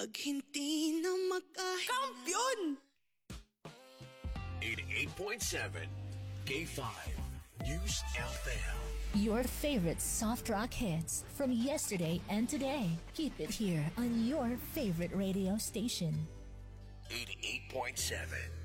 Pag hindi na Kampiyon! 88.7 K5 News FM. Your favorite soft rock hits from yesterday and today. Keep it here on your favorite radio station. 88.7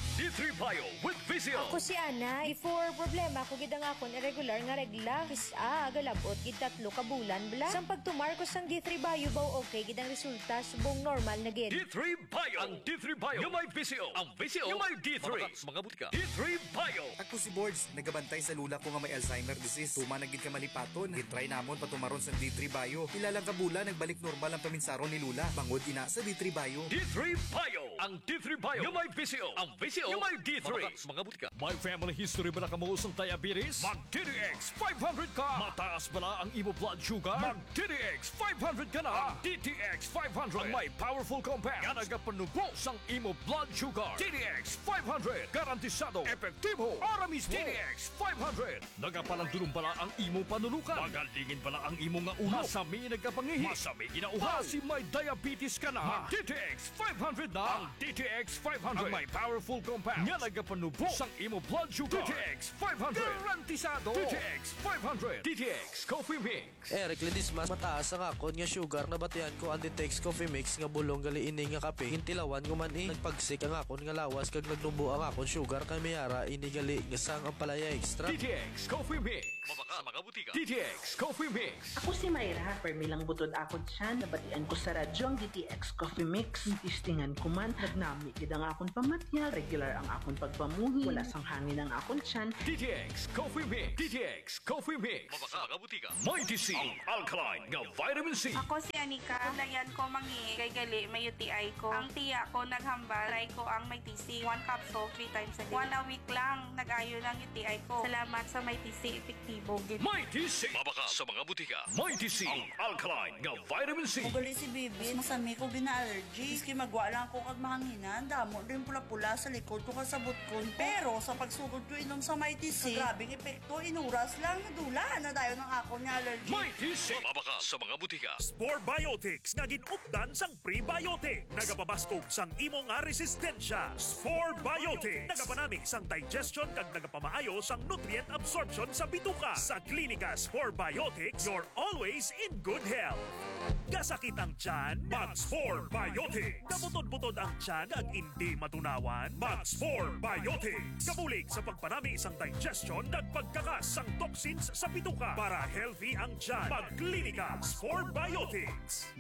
D3 Bio with Vizio. Ako si Ana. Before problema ko gid ang akon irregular nga regla. Galabot gid 3 ka bulan bla. Sang pagtumar ko sang D3 Bio baw okay gid ang resulta subong normal na gid. D3 Bio. Ang D3 Bio yung may Vizio. Ang Vizio yung may D3. Mga butika. D3 Bio. Ako si Boards, nagabantay sa lula ko nga may Alzheimer disease. Tuma na gid ka malipaton. Gitry namon patumaron sa D3 Bio. Ilang ka bulan nagbalik normal ang paminsaron ni lula. Bangod ina sa D3 Bio. D3 Bio. Ang D3 Bio yung may Vizio. Ang Vizio yung may D3. Mga butika. May family history ba na kamuusang diabetes? Mag DTX 500 ka. Mataas ba na ang imo blood sugar? Mag DTX 500 ka na. DTX 500 ang may powerful compound nga nagapanubos ang imo blood sugar. DTX 500 garantisado, epektibo, para mismo. DTX 500 nagapalandulong bala ang imo panulukan. Magalingin bala ang imo nga ulo. Masami nagapangihi. Masami ginauhaw. Si may diabetes ka na. Mag DTX 500 na. Ang DTX 500 ang may powerful compound nga nagapanubos ang imo blood sugar. DTX 500 garantisado. DTX 500 DTX Coffee Mix. Eric Ledismas, mataas ang akon nga sugar na batian ko ang DTX Coffee Mix nga bulong gali ini nga kape. Hintilawan ko man nagpagsik ang akon nga lawas kag naglumbo ang akon sugar kay mayara ini gali nga sang ang palaya extra. DTX Coffee Mix. Mabaka mga butika. DTX Coffee Mix. Ako si Mayra. Permilang butod ako dyan. Nabatian ko sa radyo ang DTX Coffee Mix. Tistingan ko man. Nagnami gid ang akon pamatya. Regular ang akon pagpamuhi. Wala sang hangin ang akon tiyan. DTX Coffee Mix. DTX Coffee Mix. Mabaka mga butika. Mighty C. Ang alkaline nga vitamin C. Ako si Anika. Layan ko mangi kay gali may UTI ko. Ang tiya ko naghambal. Try ko ang may TC. 1 capsule 3 times a day. 1 a week lang. Nag-ayo ng UTI ko. Salamat sa may TC. Epektibo. Mighty C. Mabaka sa mga butika. Mighty C. Ang alkaline nga vitamin C. Ugali si Bibi, masami ko bina-allergy. Iski magwa lang ko kag mahanginan. Damo rin pula-pula sa likod ko kasabot ko. Pero sa pagsugod ko inom sa Mighty C, grabing epekto, inuras lang, nadula na dayo ng ako niya allergy. Mighty C. Mabaka sa mga butika. Spore Biotics nga ginupdan sang prebiotic. Nagapabaskog sang imo nga resistensya. Spore Biotics. Nagapanamig sang digestion kag nagapamaayo sang nutrient absorption sa bituka. Sa klinika Spore Biotics, you're always in good health. Gasakit ang tiyan, mag-Spore Biotics. Kabutod-butod ang tiyan kag hindi matunawan, mag-Spore Biotics. Kabulig sa pagpanami isang digestion at pagkakas sang toxins sa bituka para healthy ang tiyan. Mag-klinika Spore Biotics.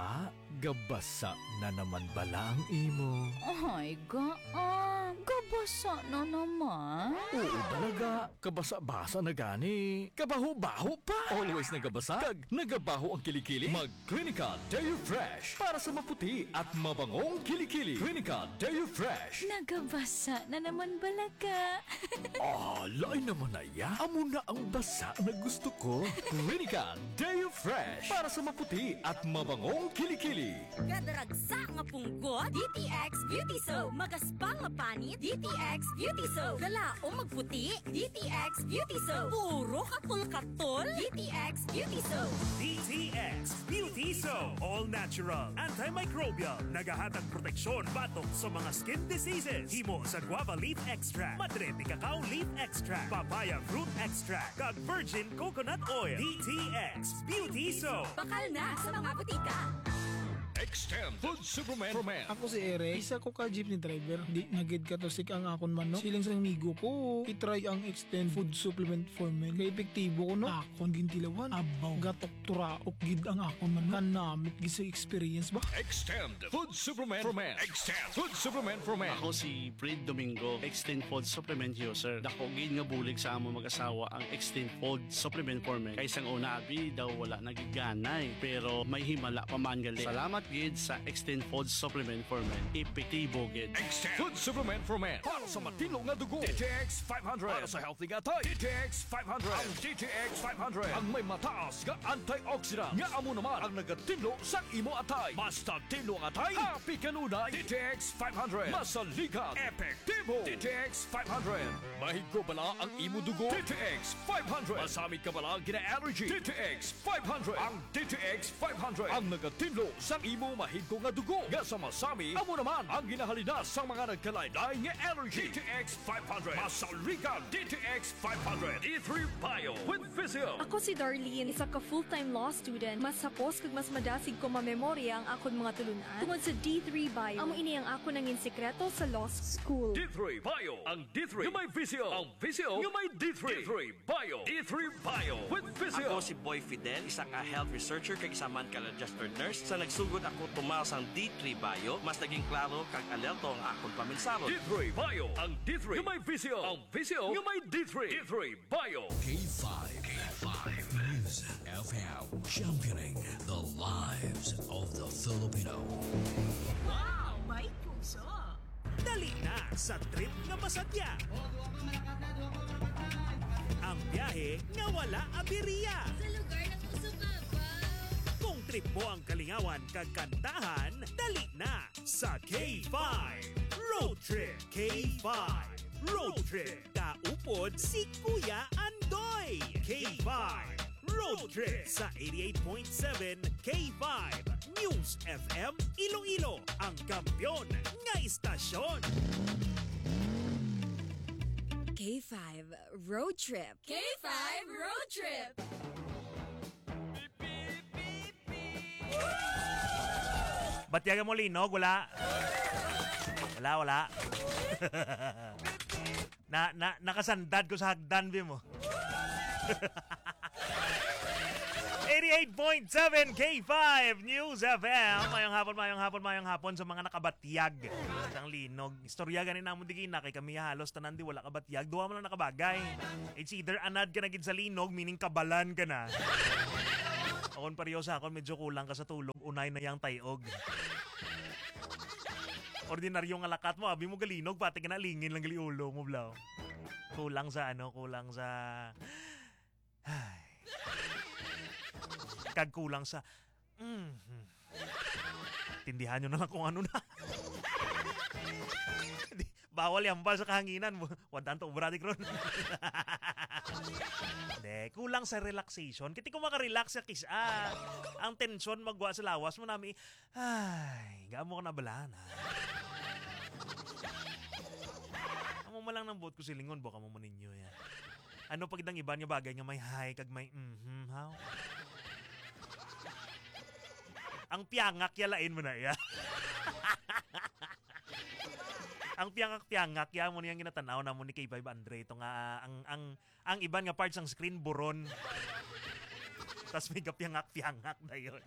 Gabasa na naman bala ang imo. Ay, gabasa na naman. Oo talaga, kabasa-basa na gani. Kabaho-baho pa. Always nagabasa, kag nagabaho ang kilikili. Mag-Clinica Deo Fresh para sa maputi at mabangong kilikili. Clinica Deo Fresh. Nagabasa na naman balaga. Lain naman na ya. Amo na ang basa na gusto ko. Clinica Deo Fresh para sa maputi at mabangong kilikili. Gadaragsa nga punggot, DTX Beauty Soap. Magaspang mapanit, DTX Beauty Soap. Gala o magputi, DTX Beauty Soap. Puro katol-katol, DTX Beauty Soap. DTX Beauty Soap. All natural, antimicrobial, nagahatag proteksyon batok sa mga skin diseases. Himo sa guava leaf extract, madre de cacao leaf extract, papaya fruit extract, kag virgin coconut oil. DTX Beauty Soap. Bakal na sa mga butika. Extend Food Superman for Men. Ako si Eric, isa ko ka jeepney driver. Di nagid ka to sik ang akon man no. Siling sa migo ko, itry ang Extend Food Supplement for Men. Kaya epektibo ko no. Akon gintilawan, abaw, gatok turaok gid ang akon man. Kanamit gid sa experience ba? Extend Food Supplement for Men. Extend Food Supplement for Men. Ako si Fred Domingo, Extend Food Supplement user. Dako gid nga bulig sa amo mag-asawa ang Extend Food Supplement for Men. Kaysang una abi daw wala nagiganay, pero may himala pa man gali. Salamat gid sa Extend Food Supplement for Men. Epektibo gid. Extend Food Supplement for Men. Para sa matino nga dugo. DTX 500. Para sa healthy nga tayo. DTX 500. Ang DTX 500. Ang may mataas nga antioxidant. Nga amo naman ang nagatinlo sa imo atay. Basta tinlo ang atay. Happy kanunay. DTX 500. Masaligan. Epektibo. DTX 500. Mahigko bala ang imo dugo. DTX 500. Masami ka bala gina-allergy. DTX 500. Ang DTX 500. Ang nagatinlo sa imo mahigko nga dugo. Nga sa masami, amo naman ang ginahalina sa mga nagkalaylay nga energy. DTX 500, Masalrica DTX 500, D3 Bio with Vizio. Ako si Darlene, isa ka full-time law student. Mas hapos kag mas madasig ko mamemorya ang akon mga tulunan. Tungod sa D3 Bio, amo ini ang ako nangin sekreto sa law school. D3 Bio, ang D3 nga may Vizio. Ang Vizio nga may D3. D3 Bio, D3 Bio with Vizio. Ako si Boy Fidel, isa ka health researcher kag isa man ka registered nurse. Sa nagsugod ako tumaas ang D3 Bio, mas naging klaro kag alerto ang akong paminsaro. D3 Bio, ang D3 nga may Vizio. Ang Vizio nga may D3. D3 Bio. K5 News FM, championing the lives of the Filipino. Wow, may puso! Dali na sa trip nga masadya. Ang biyahe nga wala abiriya. Sa lugar ng usumabaw. Kung trip mo ang kalingawan kag kantahan, dali na sa K5 Road Trip. K5 Road Trip. Kaupod si Kuya Andoy. K5 Road Trip sa 88.7 K5 News FM Iloilo, ang kampiyon nga istasyon. K5 Road Trip. K5 Road Trip. Batyaga mo linog, wala. Wala. Nakasandad ko sa hagdan, mo. 88.7 K5 News FM. Mayong hapon sa mga nakabatyag. Ang linog. Istorya ganin na mo di na kay kami halos tanan di wala kabatyag. Duha mo lang nakabagay. It's either anad ka na gid sa linog, meaning kabalan ka na. Akon pareho sa akon, medyo kulang ka sa tulog. Unay na yang tayog. Ordinaryo nga lakat mo, abi mo galinog, pati ka na lingin lang gali ulo mo, blaw. Kulang sa kagkulang sa tindihan nyo na lang kung ano na. Bawal yan ba sa kahanginan mo? Wadaan to, bradik ron. Hindi, kulang sa relaxation. Kiti ko makarelax sa kisa. Ang tensyon magwa sa lawas mo namin. Ay, gamo ko na balaan. Amo malang ng buot ko silingon, baka mo ninyo yan. Ano pag idang iba niya bagay nga may hi kag may how? Ang piyangak yalain mo na ya. Ang piyangak ya mo niyang ginatanaw na mo ni K5 Andre ito nga ang iban nga parts ng screen buron. Tas may kapiyangak na yun.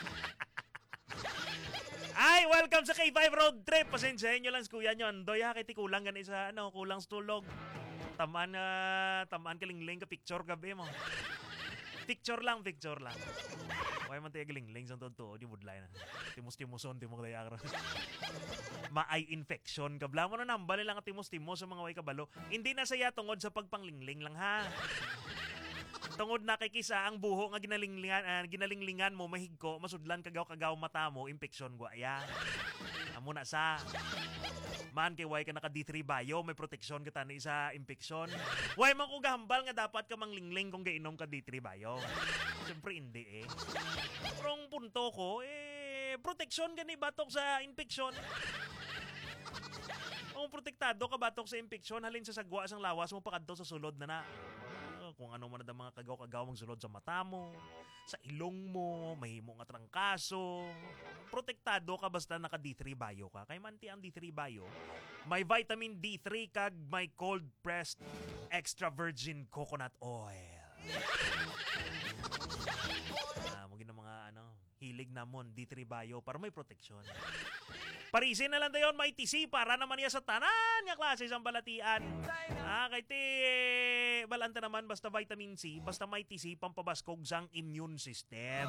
Ay, welcome sa K5 Road Trip. Pasensyahin nyo lang sa kuya nyo. Andoy ha, kiti kulang ganit sa kulang sa tulog. Tamaan kalingling ka picture gabi mo. Picture lang. Kaya man tayo galingling sa totoo, di budlay na. Timos-timoson, timok tayo akra. Ma-eye infection. Kabla mo na nambali lang ang timos-timos sa mga way kabalo. Hindi na saya tungod sa pagpanglingling lang ha. Tungod na kay kisa ang buho nga ginalinglingan mo mahigko, masudlan kagaw mata mo, infection guaya. Amo na sa man kay way ka naka D3 Bio, may proteksyon ka tani sa infection. Way man ko gahambal nga dapat ka manglingling kung gainom ka D3 Bio. Siyempre hindi eh. Pero ang punto ko, proteksyon ka ni batok sa infection. Kung protektado ka batok sa infection, halin sa sagwa sang lawas mo pakadto sa sulod na. Kung ano man na mga kagaw magsulod sa mata mo, sa ilong mo, mahimo nga trangkaso. Protektado ka basta naka D3 Bio ka. Kay manti ang D3 Bio, may vitamin D3 kag may cold pressed extra virgin coconut oil. Mugin na mga hilig namon D3 Bio para may proteksyon. Parisin na lang dayon may TC para naman niya sa tanan nga klase sang balatian. Kay ti balanta naman basta vitamin C, basta may TC pampabaskog sang immune system.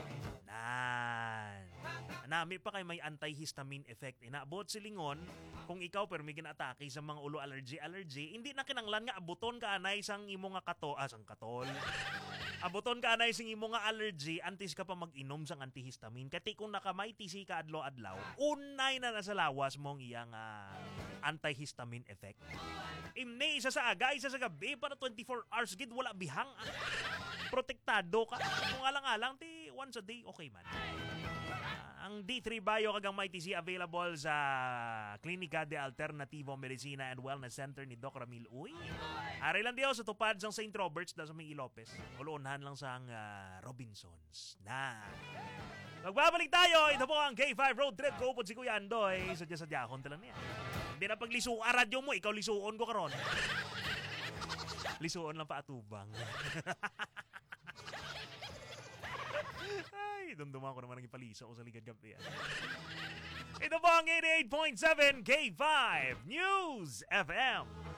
Nami pa kay may antihistamine effect. Inaabot silingon kung ikaw pero may ginatake sa mga ulo allergy, hindi na kinanglan nga abuton ka anay sang imo nga sang katol. Abuton ka anay sang imo nga allergy, antis ka pa mag-inom sang antihistamine. Kati kung nakamay TC ka adlaw-adlaw, unay na nasa lawas mong iyang antihistamine effect. Imni isa sa aga, isa sa gabi para 24 hours gid wala bihang. Protektado ka. Kung alang-alang ti once a day okay man. Ang D3 Bio kagang may TC available sa Klinika de Alternativo Medicina and Wellness Center ni Doc Ramil Uy. Ari lang diyo sa tupad sang St. Robert's da sa Ming Lopez. Uloonhan lang sang Robinsons. Na. Magbabalik tayo. Ito po ang K5 Road Trip ko upod si Kuya Andoy. Sadya-sadya akong talan niya. Hindi na paglisuon radyo mo, ikaw lisuon ko karon. Lisuon lang pa atubang. Ay, dumduman ko naman ang ipaliso ko sa Ligad Gabi. Ito po ang 88.7 K5 News FM.